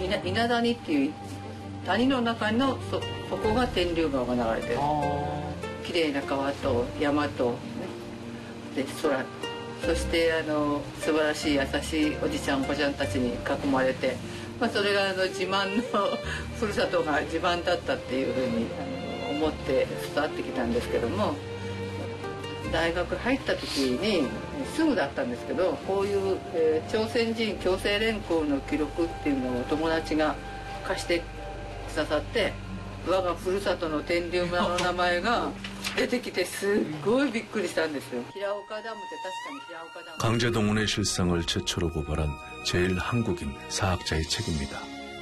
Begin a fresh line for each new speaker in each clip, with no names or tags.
稲谷っていう谷の中のそこが天竜川が流れてる。綺麗な川と山と、ね、で空、そして素晴らしい優しいおじちゃんおばちゃんたちに囲まれて、それが自慢のふるさとが自慢だったっていうふうに思って育ってきたんですけども、大学入った時にすぐだったんですけど、こういう、朝鮮人強制連行の記録っていうのを友達が貸してくださって、我がふるさとの天竜村の名前が出てきてすっごいびっくりしたんですよ。平岡ダムって確かに平岡ダム。
강제동원의 실상을 최초로 고발한 제일 한국인 사학자의 책입니다.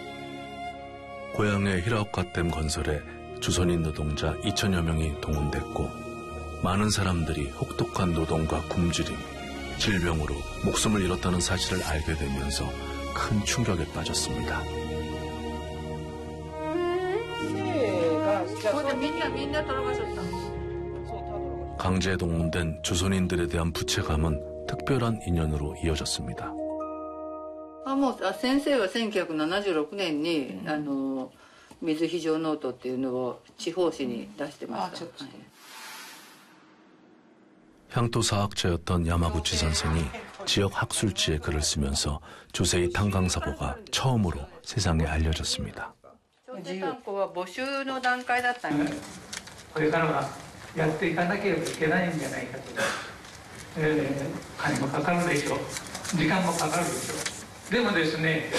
고향의 히라오카댐 건설에 조선인 노동자 2천여 명이 동원됐고, 많은 사람들이 혹독한 노동과 굶주림, 질병으로 목숨을 잃었다는 사실을 알게 되면서 큰 충격에 빠졌습니다. 강제 동원된 조선인들에 대한 부채감은 특별한 인연으로 이어졌습니다.
先生は1976年に水非常ノートっていうのを地方紙に出してました。
향토 사학자였던 야마구치 선생이 지역 학술지에 글을 쓰면서 조세이 탄광사고가 처음으로 세상에 알려졌습니다.
朝鮮炭鉱は募集の段階だったんです。
これからはやっていかなければいけないんじゃないかと。金もかかるでしょう。時間もかかるでしょう。でもですね、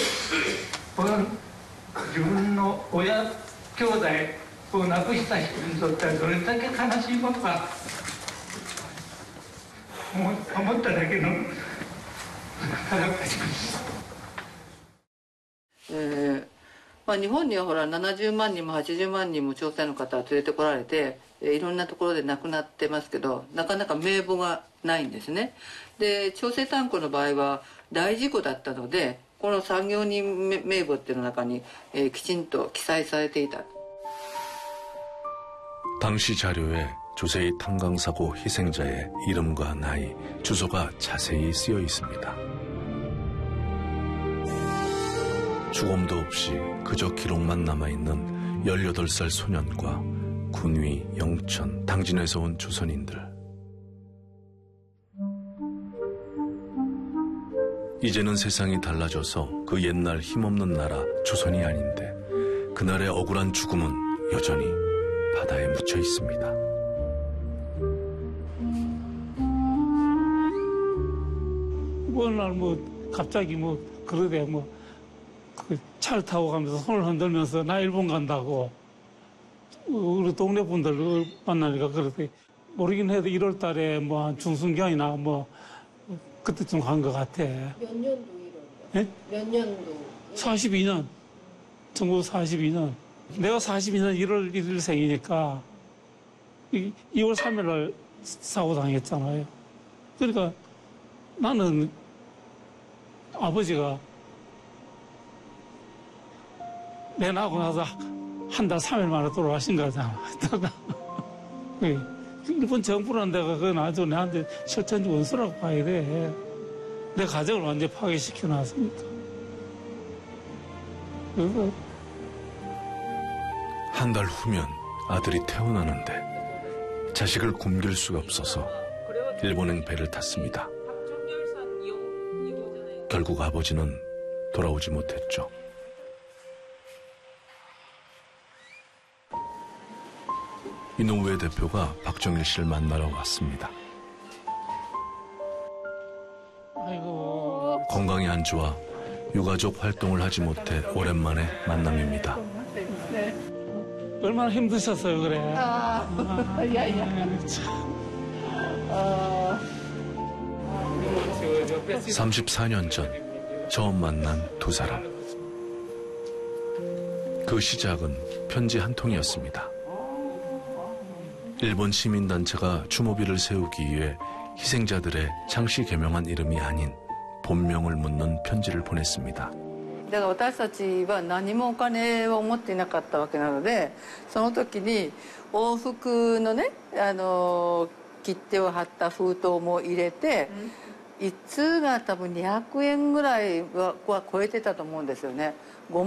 自分の親兄弟を亡くした人にとってはどれだけ悲しいことか思っただけの腹が立ちます。
日本にはほら70万人も80万人も朝鮮の方は連れてこられて、いろんなところで亡くなってますけど、なかなか名簿がないんですね。で、朝鮮炭鉱の場合は大事故だったので、この産業人名簿っていうの中に、きちんと記載されていた。
당시 자료에 조세이 탄광사고 희생자의 이름과 나이, 주소가 자세히 쓰여 있습니다. 죽음도 없이 그저 기록만 남아있는 18살 소년과 군위, 영천, 당진에서 온 조선인들. 이제는 세상이 달라져서 그 옛날 힘없는 나라 조선이 아닌데, 그날의 억울한 죽음은 여전히 바다에 묻혀 있습니다.
어느 날 갑자기 그러대 그 차를 타고 가면서 손을 흔들면서 나 일본 간다고 우리 동네 분들 만나니까 그러대. 모르긴 해도 1월 달에 한 중순경이나 그때쯤 간 것 같아.
몇 년도 1월이요?
예?
몇 년도?
42년. 1942년. 내가 42년 1월 1일 생이니까 2월 3일 날 사고 당했잖아요. 그러니까 나는 아버지가 내 낳고 나서 한 달 3일 만에 돌아가신 거잖아. 일본 정부라는 데가 그건 아주 내한테 실천적 원수라고 봐야 돼. 내 가정을 완전히 파괴시켜 놨으니까. 그래서
한 달 후면 아들이 태어나는데 자식을 굶길 수가 없어서 일본행 배를 탔습니다. 결국 아버지는 돌아오지 못했죠. 이노우에 대표가 박정일 씨를 만나러 왔습니다.
아이고.
건강이 안 좋아 유가족 활동을 하지 못해 오랜만에 만남입니다.
네. 얼마나 힘드셨어요, 그래.
야야.
34년 전 처음 만난 두 사람. 그 시작은 편지 한 통이었습니다. 일본 시민단체가 추모비를 세우기 위해 희생자들의 창씨 개명한 이름이 아닌 본명을 묻는 편지를 보냈습니다.
だから私たちは何もお金を持っていなかったわけなので、その時に往復のね、切手を貼った封筒も入れて、1通が多分200円ぐらいは超えてたと思うんですよね。